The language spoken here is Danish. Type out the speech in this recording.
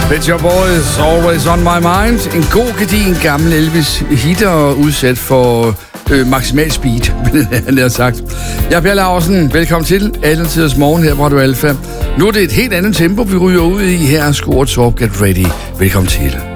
Pet Shop Boys, Always On My Mind. En god, gedigen gammel Elvis-hit og udsat for maksimal speed, han har sagt. Jeg er Per Laursen. Velkommen til Alle Tiders Morgen her på Radio Alfa. Nu er det et helt andet tempo, vi ryger ud i. Her er Skort Talk. Get ready. Velkommen til.